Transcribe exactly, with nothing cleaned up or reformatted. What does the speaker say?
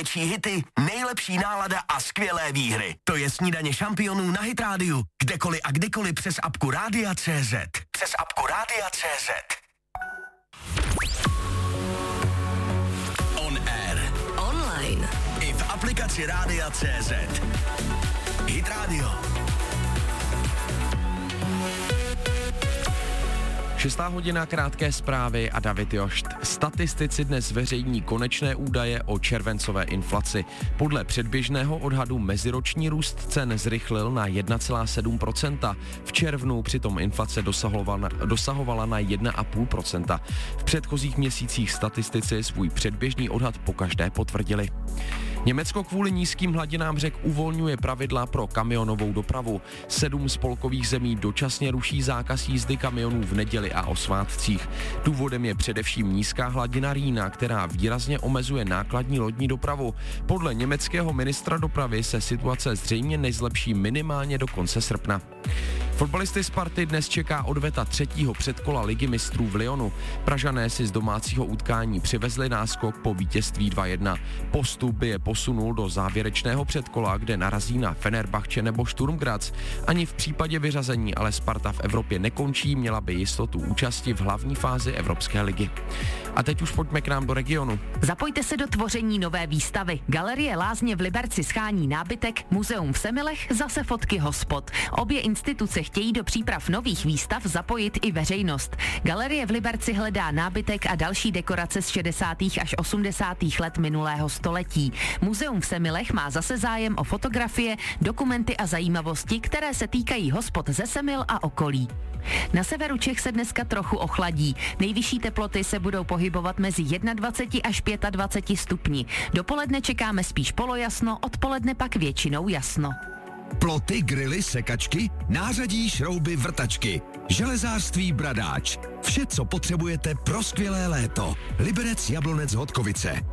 největší hity, nejlepší nálada a skvělé výhry. To je Snídaně šampionů na Hit Rádiu. Kdekoliv a kdykoliv přes apku Rádia tečka cé zet. Přes apku Rádia tečka cé zet. On air. Online. I v aplikaci Rádia tečka cé zet. Hit Radio. Šestá hodina, krátké zprávy a David Jošt. Statistici dnes zveřejní konečné údaje o červencové inflaci. Podle předběžného odhadu meziroční růst cen zrychlil na jedna celá sedm procenta. V červnu přitom inflace dosahovala, dosahovala na jedna celá pět procenta. V předchozích měsících statistici svůj předběžný odhad pokaždé potvrdili. Německo kvůli nízkým hladinám řek uvolňuje pravidla pro kamionovou dopravu. Sedm spolkových zemí dočasně ruší zákaz jízdy kamionů v neděli a o svátcích. Důvodem je především nízká hladina Rýna, která výrazně omezuje nákladní lodní dopravu. Podle německého ministra dopravy se situace zřejmě nezlepší minimálně do konce srpna. Fotbalisty Sparty dnes čeká odveta třetího předkola Ligy mistrů v Lyonu. Pražané si z domácího utkání přivezli náskok po vítězství dva jedna. Postup by je posunul do závěrečného předkola, kde narazí na Fenerbahče nebo Sturm Graz. Ani v případě vyřazení ale Sparta v Evropě nekončí, měla by jistotu účasti v hlavní fázi Evropské ligy. A teď už pojďme k nám do regionu. Zapojte se do tvoření nové výstavy. Galerie Lázně v Liberci schání nábytek, muzeum v Semilech zase fotky hospod. Obě instituce chtějí do příprav nových výstav zapojit i veřejnost. Galerie v Liberci hledá nábytek a další dekorace z šedesátých až osmdesátých let minulého století. Muzeum v Semilech má zase zájem o fotografie, dokumenty a zajímavosti, které se týkají hospod ze Semil a okolí. Na severu Čech se dneska trochu ochladí. Nejvyšší teploty se budou pohybovat mezi dvacet jedna až dvacet pět stupni. Dopoledne čekáme spíš polojasno, odpoledne pak většinou jasno. Ploty, grily, sekačky, nářadí, šrouby, vrtačky. Železářství Bradáč. Vše, co potřebujete pro skvělé léto. Liberec, Jablonec, Hodkovice.